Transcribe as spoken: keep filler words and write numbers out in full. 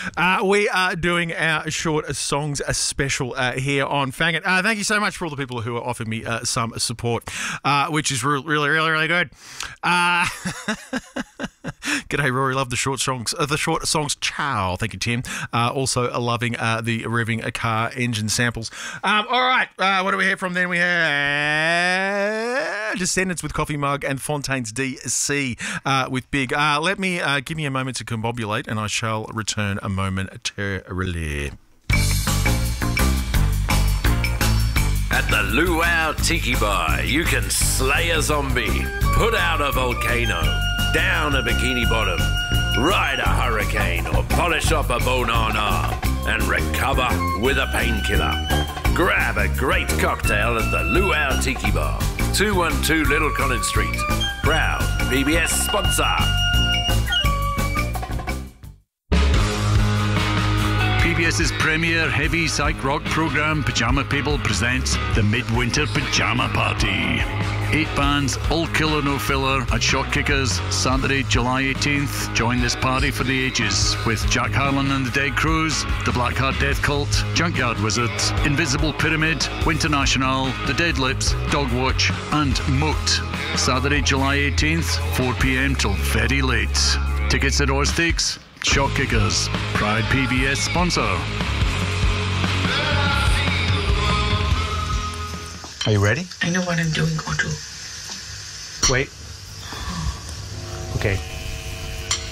Uh, we are doing our short songs a special uh, here on Fang It. Uh, thank you so much for all the people who are offering me uh, some support, uh, which is re- really, really, really good. Uh, G'day, Rory. Love the short songs. Uh, the short songs. Ciao. Thank you, Tim. Uh, also uh, loving uh, the revving a car engine samples. Um, all right. Uh, what do we hear from then? We have Descendants with Coffee Mug and Fontaine's D C uh, with Big. Uh, let me uh, give me a moment to combobulate, and I shall return a momentarily. At the Luau Tiki Bar, you can slay a zombie, put out a volcano, down a bikini bottom, ride a hurricane, or polish off a banana and recover with a painkiller. Grab a great cocktail at the Luau Tiki Bar, two one two Little Collins Street. Proud P B S sponsor. PBS's premier heavy psych rock program, Pajama People, presents the Midwinter Pajama Party. Eight bands, all killer no filler, at Shot Kickers, Saturday, July eighteenth. Join this party for the ages with Jack Harlan and the Dead Crews, the Blackheart Death Cult, Junkyard Wizards, Invisible Pyramid, Winter National, the Dead Lips, Dogwatch, and Moat. Saturday, July eighteenth, four p.m. till very late. Tickets at Orsteaks. Shot Kickers, proud P B S sponsor. Are you ready? I know what I'm doing, Otto. Wait. Okay.